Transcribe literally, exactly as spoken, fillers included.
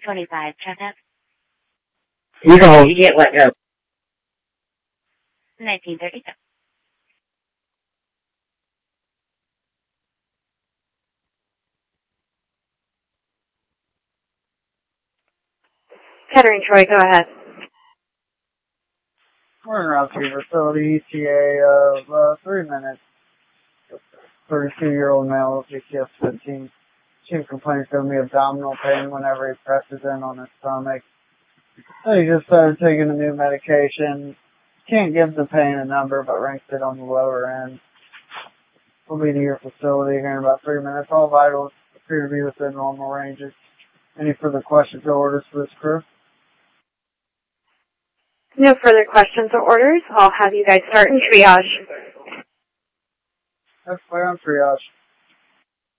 twenty-five, check up. You can hold. You get let go. nineteen thirty-seven. Kettering Troy, go ahead. We're in route to your facility, E T A of uh, three minutes. thirty-two-year-old male, G C S fifteen. Chief complaint's going to be abdominal pain whenever he presses in on his stomach. So he just started taking a new medication. Can't give the pain a number, but ranks it on the lower end. We'll be to your facility here in about three minutes. All vitals appear to be within normal ranges. Any further questions or orders for this crew? No further questions or orders. I'll have you guys start in triage. That's clear on triage.